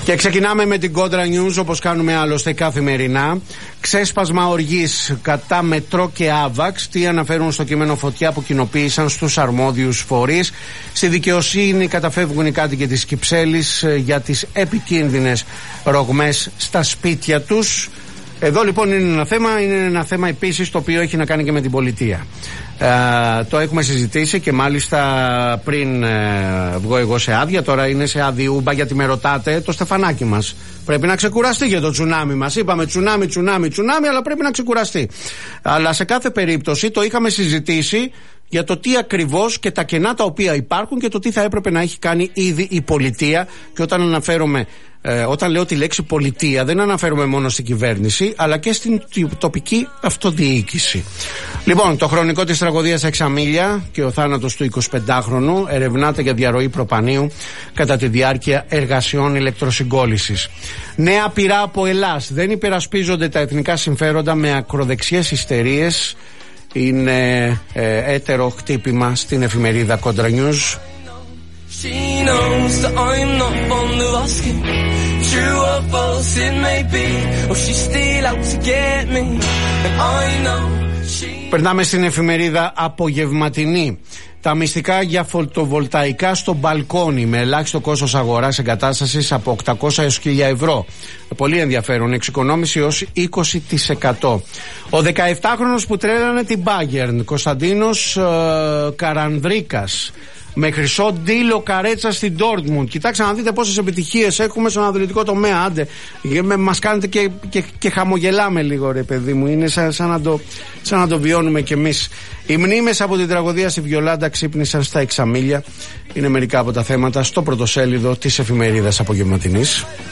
Και ξεκινάμε με την Κόντρα News, όπως κάνουμε άλλωστε καθημερινά. Ξέσπασμα οργής κατά Μετρό και Άβαξ. Τι αναφέρουν στο κείμενο Φωτιά που κοινοποίησαν στους αρμόδιους φορείς. Στη δικαιοσύνη καταφεύγουν οι κάτοικοι της Κυψέλης για τις επικίνδυνες ρογμές στα σπίτια τους. Εδώ λοιπόν είναι ένα θέμα επίσης το οποίο έχει να κάνει και με την πολιτεία. Το έχουμε συζητήσει και μάλιστα πριν βγω εγώ σε άδεια, τώρα είναι σε αδιούμπα γιατί με ρωτάτε το στεφανάκι μας. Πρέπει να ξεκουραστεί για το τσουνάμι μας. Είπαμε τσουνάμι, αλλά πρέπει να ξεκουραστεί. Αλλά σε κάθε περίπτωση το είχαμε συζητήσει για το τι ακριβώς και τα κενά τα οποία υπάρχουν και το τι θα έπρεπε να έχει κάνει ήδη η πολιτεία. Και όταν λέω τη λέξη πολιτεία δεν αναφέρομαι μόνο στην κυβέρνηση αλλά και στην τοπική αυτοδιοίκηση. Λοιπόν, το χρονικό της τραγωδίας Εξαμίλια και ο θάνατος του 25χρονου ερευνάται για διαρροή προπανίου κατά τη διάρκεια εργασιών ηλεκτροσυγκόλλησης. Νέα πειρά από Ελλάς. Δεν υπερασπίζονται τα εθνικά συμφέροντα με ακροδεξιές ιστερίες. Είναι έτερο χτύπημα στην εφημερίδα Κόντρα News. Περνάμε στην εφημερίδα Απογευματινή. Τα μυστικά για φωτοβολταϊκά στο μπαλκόνι με ελάχιστο κόστος αγοράς εγκατάστασης από 800 έως 1.000 ευρώ. Πολύ ενδιαφέρον. Εξοικονόμηση ως 20%. Ο 17χρονος που τρέλανε την Bayern, Κωνσταντίνος Καρανδρίκας, με χρυσό ντύλο καρέτσα στην Dortmund. Κοιτάξτε να δείτε πόσες επιτυχίες έχουμε στον αθλητικό τομέα. Άντε, μας κάνετε και χαμογελάμε λίγο, ρε παιδί μου. Είναι σαν να το βιώνουμε κι εμείς. Οι μνήμες από την τραγωδία στη Βιολάντα ξύπνησαν στα Εξαμίλια. Είναι μερικά από τα θέματα στο πρωτοσέλιδο της εφημερίδας Απογευματινής.